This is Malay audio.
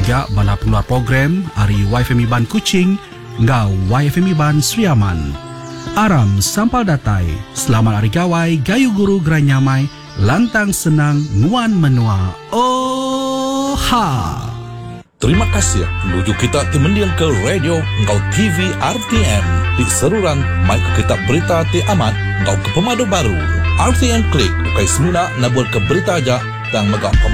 aja bala pengeluar program ari YFM Iban Kuching ngau YFM Iban Sriaman. Aram sampal datai, selamat hari gawai, gayu guru geranyamai, lantang senang, nuan menua. Oh ha! Terima kasih menuju kita timendiang ke radio ngau TV RTM di seruran mai ke kitab berita ti amat ngau ke pemadu baru RTM Klik ukai semula nabur ke berita aja dan megak